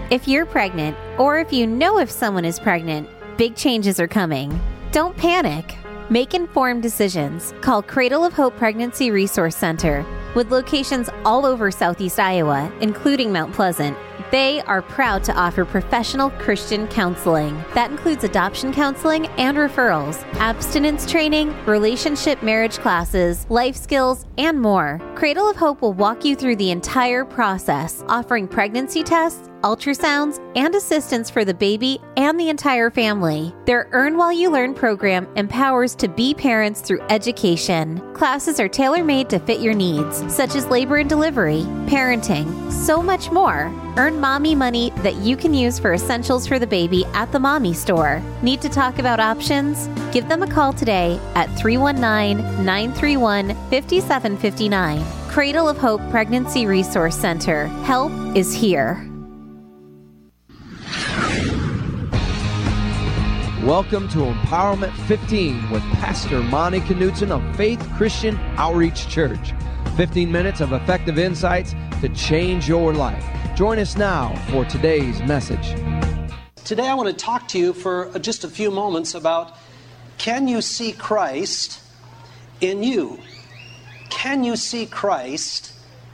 If you're pregnant, or if you know if someone is pregnant, big changes are coming. Don't panic. Make informed decisions. Call Cradle of Hope Pregnancy Resource Center. With locations all over Southeast Iowa, including Mount Pleasant, they are proud to offer professional Christian counseling. That includes adoption counseling and referrals, abstinence training, relationship marriage classes, life skills, and more. Cradle of Hope will walk you through the entire process, offering pregnancy tests, ultrasounds, and assistance for the baby and the entire family. Their Earn While You Learn program empowers to be parents through education. Classes are tailor-made to fit your needs, such as labor and delivery, parenting, so much more. Earn mommy money that you can use for essentials for the baby at the Mommy Store. Need to talk about options? Give them a call today at 319-931-5759. Cradle of Hope Pregnancy Resource Center. Help is here. Welcome to Empowerment 15 with Pastor Monty Knudsen of Faith Christian Outreach Church. 15 minutes of effective insights to change your life. Join us now for today's message. Today I want to talk to you for just a few moments about, can you see Christ in you? Can you see Christ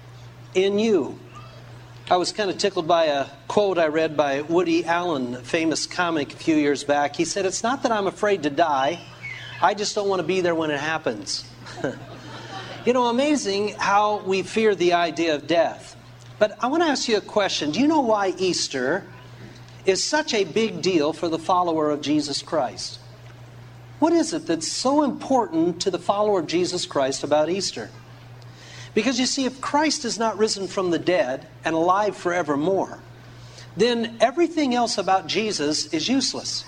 in you? I was kind of tickled by a quote I read by Woody Allen, a famous comic a few years back. He said, "It's not that I'm afraid to die, I just don't want to be there when it happens." You know, amazing how we fear the idea of death. But I want to ask you a question. Do you know why Easter is such a big deal for the follower of Jesus Christ? What is it that's so important to the follower of Jesus Christ about Easter? Because you see, if Christ is not risen from the dead and alive forevermore, then everything else about Jesus is useless.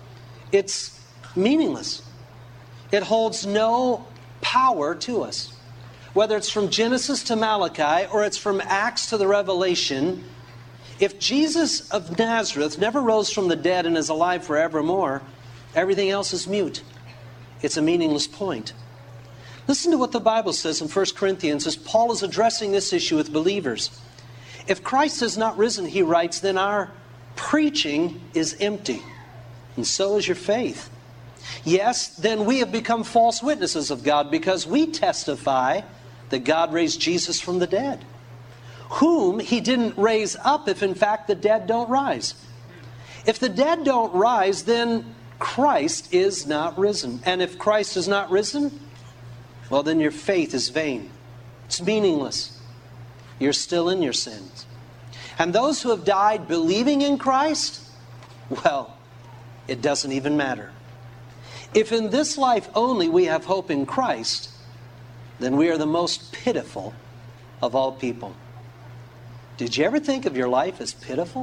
It's meaningless. It holds no power to us. Whether it's from Genesis to Malachi or it's from Acts to the Revelation, if Jesus of Nazareth never rose from the dead and is alive forevermore, everything else is mute. It's a meaningless point. Listen to what the Bible says in 1 Corinthians as Paul is addressing this issue with believers. If Christ has not risen, he writes, then our preaching is empty, and so is your faith. Yes, then we have become false witnesses of God because we testify that God raised Jesus from the dead, whom he didn't raise up if in fact the dead don't rise. If the dead don't rise, then Christ is not risen. And if Christ is not risen, well, then your faith is vain. It's meaningless. You're still in your sins. And those who have died believing in Christ, well, it doesn't even matter. If in this life only we have hope in Christ, then we are the most pitiful of all people. Did you ever think of your life as pitiful?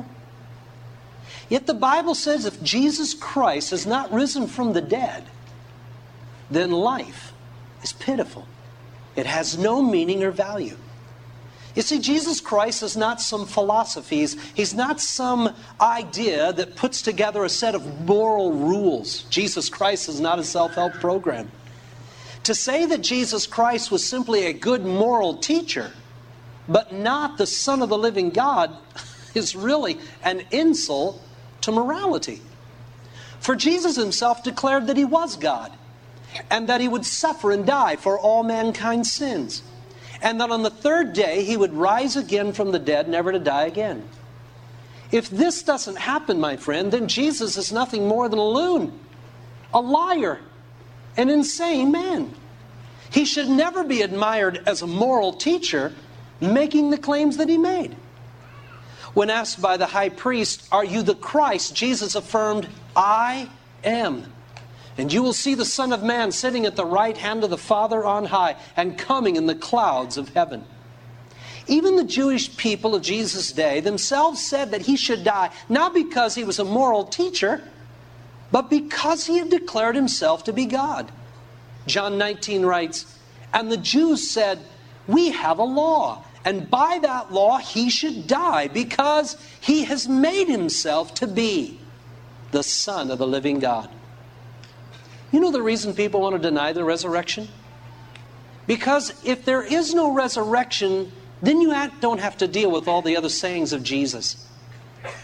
Yet the Bible says if Jesus Christ has not risen from the dead, then life is pitiful. It has no meaning or value. You see, Jesus Christ is not some philosophies. He's not some idea that puts together a set of moral rules. Jesus Christ is not a self-help program. To say that Jesus Christ was simply a good moral teacher, but not the Son of the living God, is really an insult to morality. For Jesus himself declared that he was God, and that he would suffer and die for all mankind's sins, and that on the third day he would rise again from the dead, never to die again. If this doesn't happen, my friend, then Jesus is nothing more than a loon, a liar, an insane man. He should never be admired as a moral teacher making the claims that he made. When asked by the high priest, "Are you the Christ?" Jesus affirmed, "I am. And you will see the Son of Man sitting at the right hand of the Father on high and coming in the clouds of heaven." Even the Jewish people of Jesus' day themselves said that he should die, not because he was a moral teacher, but because he had declared himself to be God. John 19 writes, "And the Jews said, 'We have a law, and by that law he should die, because he has made himself to be the Son of the living God.'" You know the reason people want to deny the resurrection? Because if there is no resurrection, then you don't have to deal with all the other sayings of Jesus.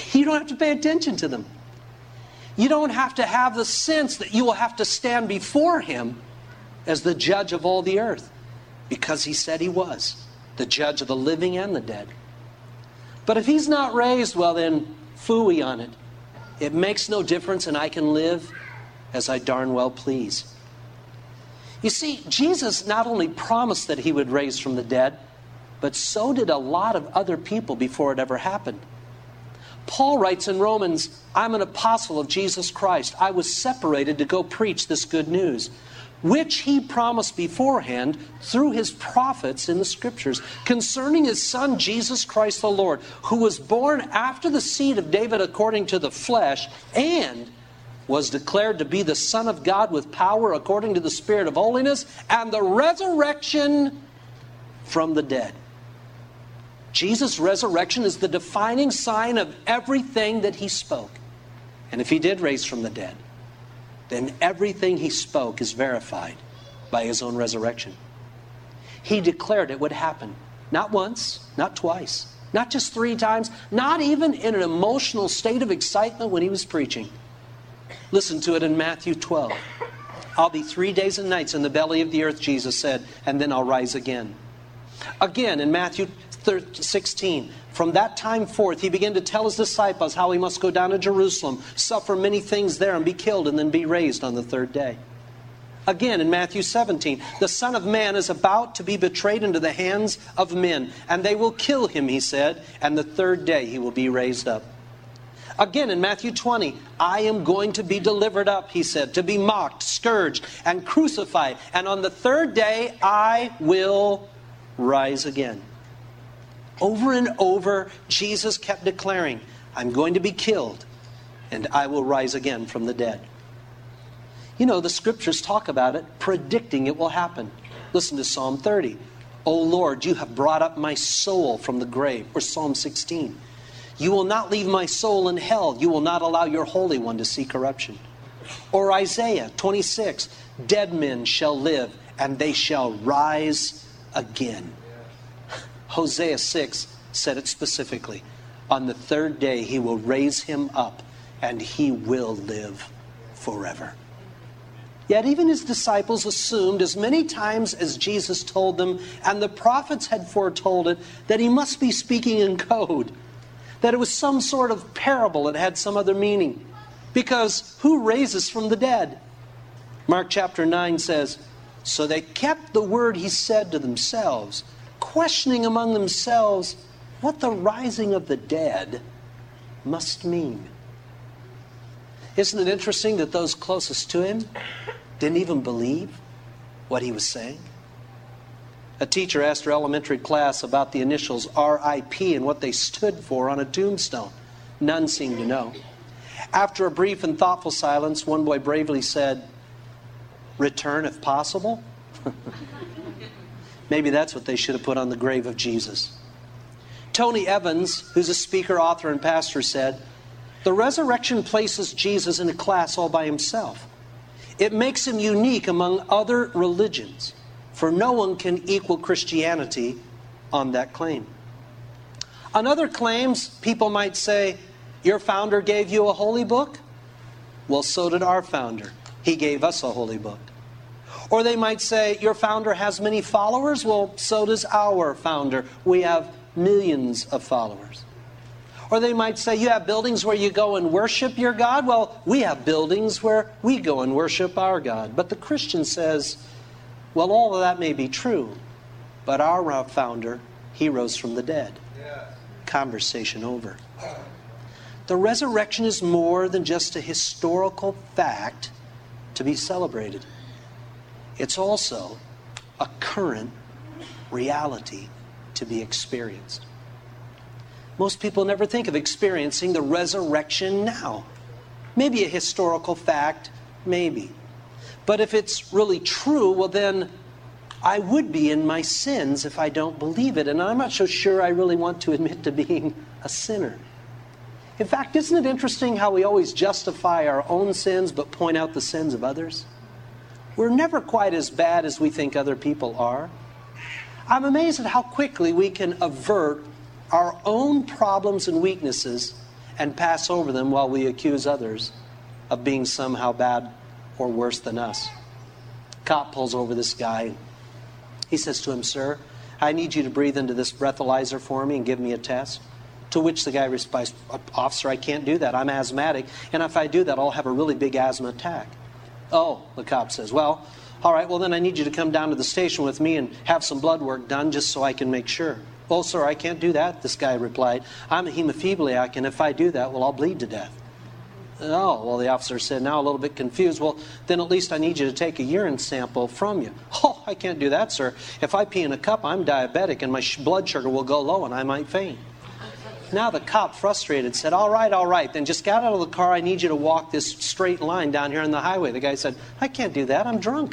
You don't have to pay attention to them. You don't have to have the sense that you will have to stand before him as the judge of all the earth, because he said he was the judge of the living and the dead. But if he's not raised, well then, phooey on it. It makes no difference, and I can live as I darn well please. You see, Jesus not only promised that he would raise from the dead, but so did a lot of other people before it ever happened. Paul writes in Romans, I'm an apostle of Jesus Christ. I was separated to go preach this good news, which he promised beforehand through his prophets in the Scriptures, concerning his Son, Jesus Christ the Lord, who was born after the seed of David according to the flesh, and was declared to be the Son of God with power according to the Spirit of holiness, and the resurrection from the dead. Jesus' resurrection is the defining sign of everything that he spoke. And if he did raise from the dead, then everything he spoke is verified by his own resurrection. He declared it would happen. Not once, not twice, not just 3 times, not even in an emotional state of excitement when he was preaching. Listen to it in Matthew 12. I'll be 3 days and nights in the belly of the earth, Jesus said, and then I'll rise again. Again in Matthew 16, from that time forth, he began to tell his disciples how he must go down to Jerusalem, suffer many things there, and be killed, and then be raised on the 3rd day. Again, in Matthew 17, the Son of Man is about to be betrayed into the hands of men, and they will kill him, he said, and the 3rd day he will be raised up. Again, in Matthew 20, I am going to be delivered up, he said, to be mocked, scourged, and crucified, and on the 3rd day I will rise again. Over and over, Jesus kept declaring, I'm going to be killed, and I will rise again from the dead. You know, the Scriptures talk about it, predicting it will happen. Listen to Psalm 30. O Lord, you have brought up my soul from the grave. Or Psalm 16. You will not leave my soul in hell. You will not allow your Holy One to see corruption. Or Isaiah 26. Dead men shall live, and they shall rise again. Hosea 6 said it specifically. On the 3rd day he will raise him up, and he will live forever. Yet even his disciples assumed, as many times as Jesus told them, and the prophets had foretold it, that he must be speaking in code, that it was some sort of parable that had some other meaning. Because who raises from the dead? Mark chapter 9 says, so they kept the word he said to themselves, questioning among themselves what the rising of the dead must mean. Isn't it interesting that those closest to him didn't even believe what he was saying? A teacher asked her elementary class about the initials RIP and what they stood for on a tombstone. None seemed to know. After a brief and thoughtful silence, one boy bravely said, return if possible? Maybe that's what they should have put on the grave of Jesus. Tony Evans, who's a speaker, author, and pastor, said, the resurrection places Jesus in a class all by himself. It makes him unique among other religions, for no one can equal Christianity on that claim. On other claims, people might say, your founder gave you a holy book? Well, so did our founder. He gave us a holy book. Or they might say, your founder has many followers? Well, so does our founder. We have millions of followers. Or they might say, you have buildings where you go and worship your God? Well, we have buildings where we go and worship our God. But the Christian says, well, all of that may be true, but our founder, he rose from the dead. Yeah. Conversation over. The resurrection is more than just a historical fact to be celebrated. It's also a current reality to be experienced. Most people never think of experiencing the resurrection now. Maybe a historical fact, maybe. But if it's really true, well then, I would be in my sins if I don't believe it. And I'm not so sure I really want to admit to being a sinner. In fact, isn't it interesting how we always justify our own sins but point out the sins of others? We're never quite as bad as we think other people are. I'm amazed at how quickly we can avert our own problems and weaknesses and pass over them while we accuse others of being somehow bad or worse than us. Cop pulls over this guy. He says to him, "Sir, I need you to breathe into this breathalyzer for me and give me a test." To which the guy responds, "Officer, I can't do that. I'm asthmatic, and if I do that, I'll have a really big asthma attack." "Oh," the cop says, "well, all right, well then I need you to come down to the station with me and have some blood work done just so I can make sure." "Oh, sir, I can't do that," this guy replied. "I'm a hemophiliac, and if I do that, well, I'll bleed to death." "Oh," well, the officer said, now a little bit confused, "Well, then at least I need you to take a urine sample from you." "Oh, I can't do that, sir. If I pee in a cup, I'm diabetic, and my blood sugar will go low, and I might faint." Now the cop, frustrated, said, all right, then just get out of the car. I need you to walk this straight line down here on the highway." The guy said, "I can't do that. I'm drunk."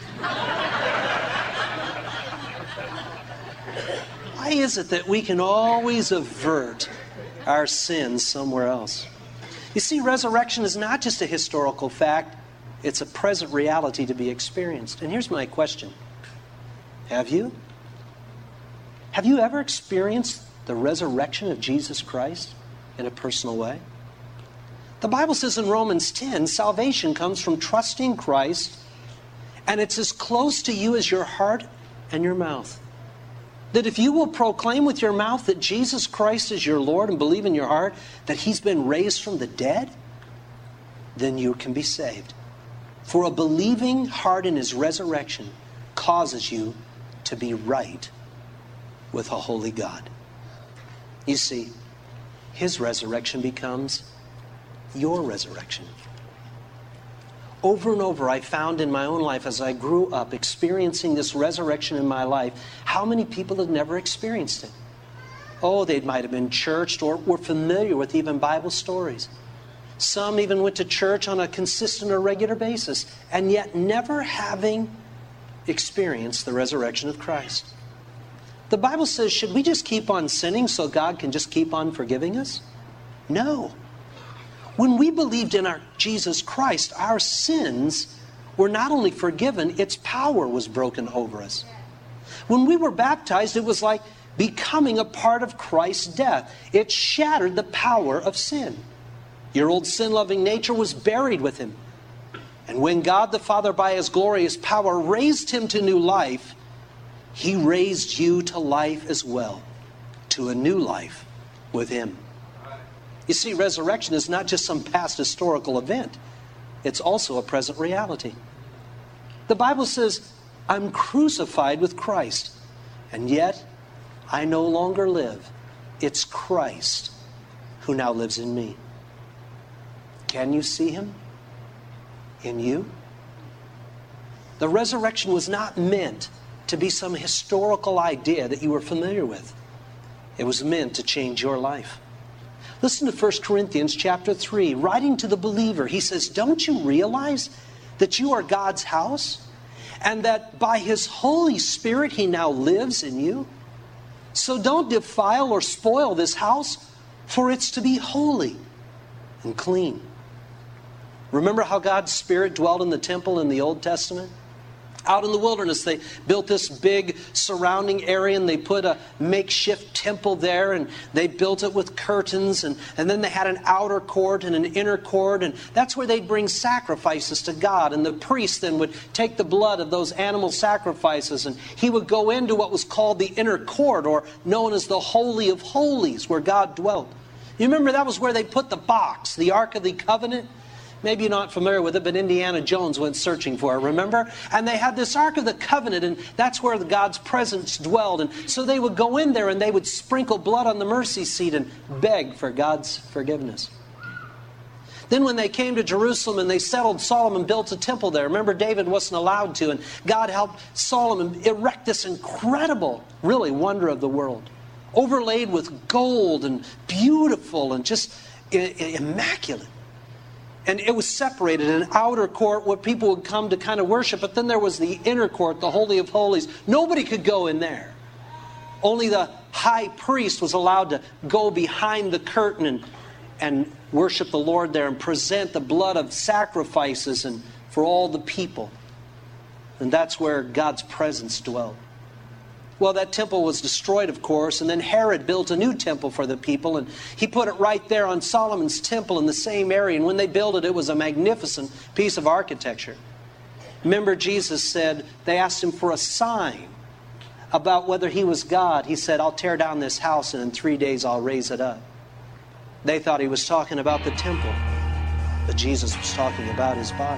Why is it that we can always avert our sins somewhere else? You see, resurrection is not just a historical fact. It's a present reality to be experienced. And here's my question. Have you? Have you ever experienced the resurrection of Jesus Christ in a personal way? The Bible says in Romans 10, salvation comes from trusting Christ, and it's as close to you as your heart and your mouth. That if you will proclaim with your mouth that Jesus Christ is your Lord and believe in your heart that He's been raised from the dead, then you can be saved. For a believing heart in His resurrection causes you to be right with a holy God. You see, His resurrection becomes your resurrection. Over and over, I found in my own life as I grew up experiencing this resurrection in my life, how many people had never experienced it. Oh, they might have been churched or were familiar with even Bible stories. Some even went to church on a consistent or regular basis, and yet never having experienced the resurrection of Christ. The Bible says, should we just keep on sinning so God can just keep on forgiving us? No. When we believed in our Jesus Christ, our sins were not only forgiven, its power was broken over us. When we were baptized, it was like becoming a part of Christ's death. It shattered the power of sin. Your old sin-loving nature was buried with Him. And when God the Father, by His glorious power, raised Him to new life, He raised you to life as well, to a new life with Him. You see, resurrection is not just some past historical event. It's also a present reality. The Bible says, I'm crucified with Christ, and yet I no longer live. It's Christ who now lives in me. Can you see Him in you? The resurrection was not meant to be some historical idea that you were familiar with. It was meant to change your life. Listen to 1 Corinthians chapter 3. Writing to the believer, he says, don't you realize that you are God's house? And that by His Holy Spirit He now lives in you? So don't defile or spoil this house, for it's to be holy and clean. Remember how God's Spirit dwelt in the temple in the Old Testament? Out in the wilderness, they built this big surrounding area, and they put a makeshift temple there, and they built it with curtains, and then they had an outer court and an inner court, and that's where they'd bring sacrifices to God. And the priest then would take the blood of those animal sacrifices, and he would go into what was called the inner court, or known as the Holy of Holies, where God dwelt. You remember that was where they put the box, the Ark of the Covenant? Maybe you're not familiar with it, but Indiana Jones went searching for it, remember? And they had this Ark of the Covenant, and that's where God's presence dwelled. And so they would go in there, and they would sprinkle blood on the mercy seat and beg for God's forgiveness. Then when they came to Jerusalem and they settled, Solomon built a temple there. Remember, David wasn't allowed to, and God helped Solomon erect this incredible, really, wonder of the world. Overlaid with gold and beautiful and just immaculate. And it was separated, an outer court where people would come to kind of worship, but then there was the inner court, the Holy of Holies. Nobody could go in there. Only the high priest was allowed to go behind the curtain and worship the Lord there and present the blood of sacrifices and for all the people. And that's where God's presence dwelled. Well, that temple was destroyed, of course, and then Herod built a new temple for the people, and he put it right there on Solomon's temple in the same area. And when they built it, it was a magnificent piece of architecture. Remember, Jesus said, they asked him for a sign about whether he was God. He said, I'll tear down this house, and in 3 days I'll raise it up. They thought he was talking about the temple, but Jesus was talking about his body.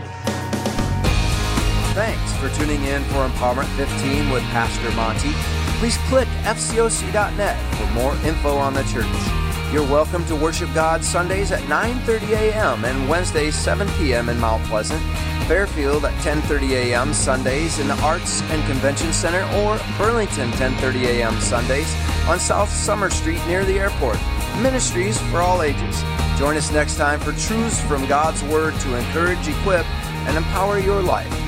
Thanks for tuning in for Empowerment 15 with Pastor Monty. Please click fcoc.net for more info on the church. You're welcome to worship God Sundays at 9:30 a.m. and Wednesdays 7 p.m. in Mount Pleasant, Fairfield at 10:30 a.m. Sundays in the Arts and Convention Center, or Burlington 10:30 a.m. Sundays on South Summer Street near the airport. Ministries for all ages. Join us next time for truths from God's Word to encourage, equip, and empower your life.